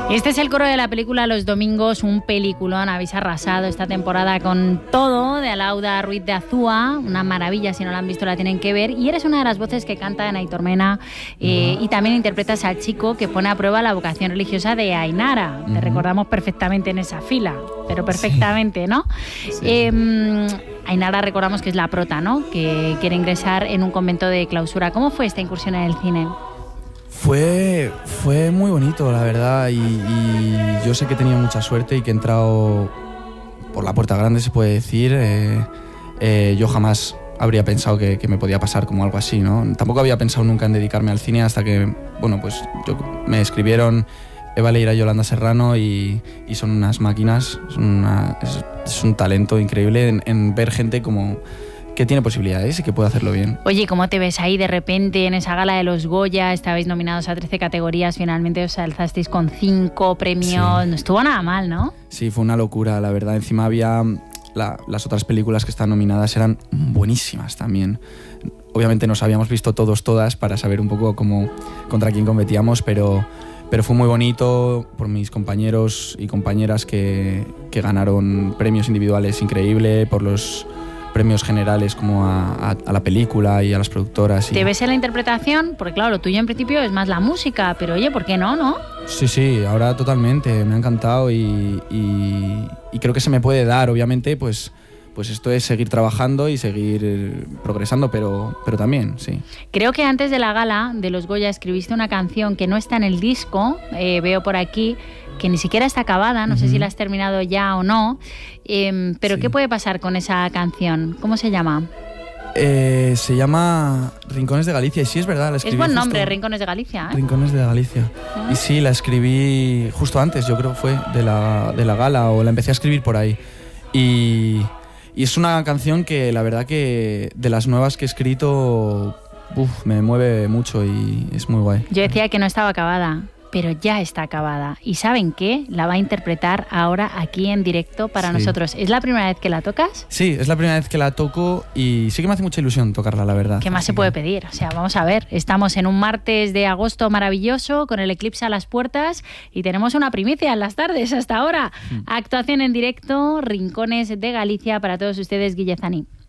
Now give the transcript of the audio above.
Este es el coro de la película Los Domingos, un peliculón. Habéis arrasado esta temporada con todo, de Alauda Ruiz de Azúa, una maravilla, si no la han visto la tienen que ver, y eres una de las voces que canta en Aitor Mena, y también interpretas al chico que pone a prueba la vocación religiosa de Ainara. Te recordamos perfectamente en esa fila, pero perfectamente, ¿no? Sí. Ainara, recordamos que es la prota, ¿no? Que quiere ingresar en un convento de clausura. ¿Cómo fue esta incursión en el cine? Fue muy bonito, la verdad, y yo sé que he tenido mucha suerte y que he entrado por la puerta grande, se puede decir. Yo jamás habría pensado que me podía pasar como algo así, ¿no? Tampoco había pensado nunca en dedicarme al cine hasta que, bueno, pues me escribieron Eva Leira y Yolanda Serrano y son unas máquinas, es un talento increíble en ver gente como que tiene posibilidades y que puede hacerlo bien. Oye, ¿cómo te ves ahí de repente en esa gala de los Goya? Estabais nominados a 13 categorías, finalmente os alzasteis con 5 premios. Sí. No estuvo nada mal, ¿no? Sí, fue una locura, la verdad. Encima había las otras películas que están nominadas eran buenísimas también. Obviamente nos habíamos visto todas para saber un poco contra quién competíamos, pero fue muy bonito por mis compañeros y compañeras que ganaron premios individuales increíble, por los premios generales como a la película y a las productoras. ¿Te ves en la interpretación? Porque claro, lo tuyo en principio es más la música, pero oye, ¿por qué no? Sí, ahora totalmente, me ha encantado y creo que se me puede dar, obviamente, pues esto es seguir trabajando y seguir progresando, pero también, sí. Creo que antes de la gala de los Goya escribiste una canción que no está en el disco, veo por aquí, que ni siquiera está acabada, no sé si la has terminado ya o no, pero sí. ¿Qué puede pasar con esa canción? ¿Cómo se llama? Se llama Rincones de Galicia, y sí, es verdad, la escribí. Es buen nombre, Rincones de Galicia, ¿eh? Rincones de Galicia. Y sí, la escribí justo antes, yo creo que fue de la gala, o la empecé a escribir por ahí. Y es una canción que la verdad que de las nuevas que he escrito, me mueve mucho y es muy guay. Yo decía que no estaba acabada, pero ya está acabada. ¿Y saben qué? La va a interpretar ahora aquí en directo para nosotros. ¿Es la primera vez que la tocas? Sí, es la primera vez que la toco y sí que me hace mucha ilusión tocarla, la verdad. ¿Qué más se puede pedir? O sea, vamos a ver, estamos en un martes de agosto maravilloso, con el eclipse a las puertas, y tenemos una primicia en las tardes hasta ahora. Actuación en directo, Rincones de Galicia, para todos ustedes, Guille Zaní.